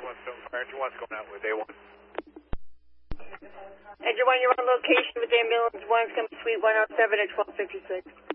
Engine 1's going out with A1. Engine 1, you're on location with ambulance 1's coming to suite 107 at 1256.